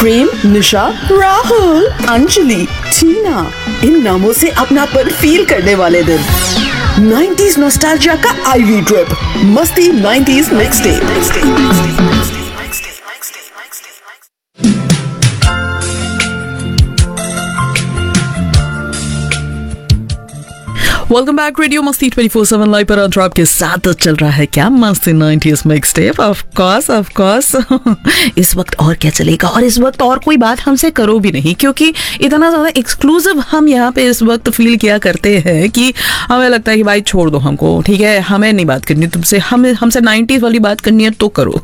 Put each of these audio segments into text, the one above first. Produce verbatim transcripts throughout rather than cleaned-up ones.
प्रेम, निशा, राहुल, अंजलि, टीना, इन नामों से अपनापन फील करने वाले दिन। नाइंटीज़ नॉस्टैल्जिया का आईवी ट्रिप, मस्ती nineties mix day. Welcome back, radio मस्ती ट्वेंटी फोर सेवन लाइव पर अंतर आपके साथ चल रहा है क्या मस्ती nineties mix tape. Of course of course इस वक्त और क्या चलेगा, और इस वक्त और कोई बात हमसे करो भी नहीं, क्योंकि इतना ज़्यादा एक्सक्लूसिव हम यहाँ पे इस वक्त फील किया करते हैं कि हमें लगता है कि भाई छोड़ दो हमको, ठीक है, हमें नहीं बात करनी तुमसे, हमें हमसे नाइंटीज़ वाली बात करनी है तो करो।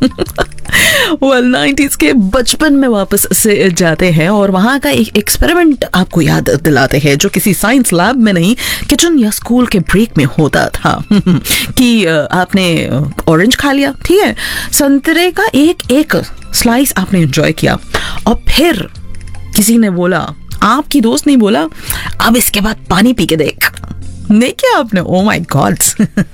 वेल नाइंटीज़ के बचपन में वापस से जाते हैं और वहाँ का एक एक्सपेरिमेंट आपको याद दिलाते हैं जो किसी साइंस लैब में नहीं, किचन या स्कूल के ब्रेक में होता था। कि आपने ऑरेंज खा लिया, ठीक है, संतरे का एक एक स्लाइस आपने एंजॉय किया, और फिर किसी ने बोला, आपकी दोस्त ने बोला, अब इसके बाद पानी पी के देख। नहीं किया आपने? ओ माई गॉड्स।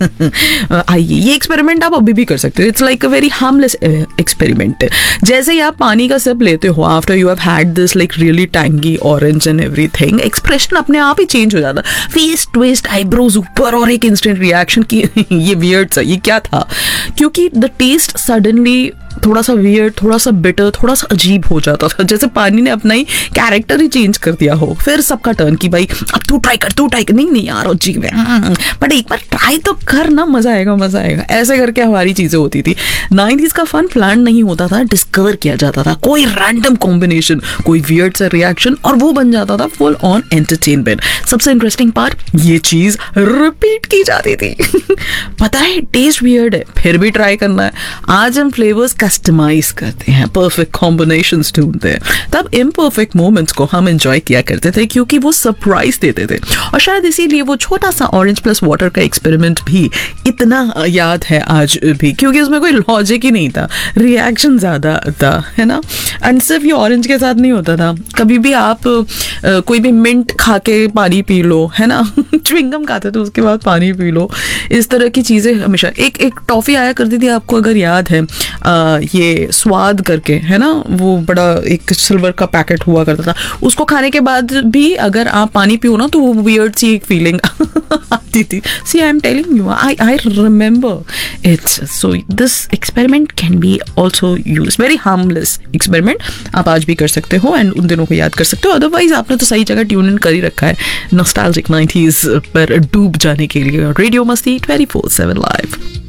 आइए, ये एक्सपेरिमेंट आप अभी भी कर सकते हो। It's like a very harmless experiment. जैसे ही आप पानी का सिप लेते हो after you have had this like really tangy orange and everything, expression अपने आप ही चेंज हो जाता, फेस ट्विस्ट, आईब्रोज ऊपर, और एक इंस्टेंट रिएक्शन की ये वियर्ड सा, ये क्या था, क्योंकि द टेस्ट सडनली थोड़ा सा वियर्ड, थोड़ा सा बिटर, थोड़ा सा अजीब हो जाता था, जैसे पानी ने अपना ही कैरेक्टर ही चेंज कर दिया हो। फिर सबका टर्न की भाई अब तू ट्राई कर, तू ट्राई कर। नहीं नहीं यार अजीब है, बट एक बार ट्राई तो कर ना, मजा आएगा मजा आएगा। ऐसे करके हमारी चीजें होती थी। नाइंटीज़ का फन प्लान नहीं होता था, डिस्कवर किया जाता था, कोई रैंडम कॉम्बिनेशन, कोई वियर्ड सा रिएक्शन, और वो बन जाता था फुल ऑन एंटरटेनमेंट। सबसे इंटरेस्टिंग पार्ट, ये चीज रिपीट की जाती थी। पता है टेस्ट वियर्ड है, फिर भी ट्राई करना है। आज हम फ्लेवर्स कस्टमाइज करते हैं, परफेक्ट कॉम्बिनेशंस ढूंढते हैं, तब इम्परफेक्ट मोमेंट्स को हम एंजॉय किया करते थे क्योंकि वो सरप्राइज देते थे। और शायद इसीलिए वो छोटा सा ऑरेंज प्लस वाटर का एक्सपेरिमेंट भी इतना याद है आज भी, क्योंकि उसमें कोई लॉजिक ही नहीं था, रिएक्शन ज्यादा था, है ना। एंड सिर्फ ये ऑरेंज के साथ नहीं होता था, कभी भी आप आ, कोई भी मिंट खा के पानी पी लो, है ना। च्युइंगम खाते थे उसके बाद पानी पी लो, इस तरह की चीजें हमेशा। एक एक टॉफी आया करती थी, आपको अगर याद है, आ, ये स्वाद करके, है ना, वो बड़ा एक सिल्वर का पैकेट हुआ करता था, उसको खाने के बाद भी अगर आप पानी पियो ना तो वो वियर्ड सी एक फीलिंग आती थी। सी I am telling you, I I remember it's. So this experiment can be also use, very harmless experiment, आप आज भी कर सकते हो एंड उन दिनों को याद कर सकते हो। अदरवाइज आपने तो सही जगह ट्यून इन कर ही रखा है नॉस्टैल्जिक नाइंटीज़ पर डूब जाने के लिए। रेडियो मस्ती ट्वेंटी फोर सेवन लाइव।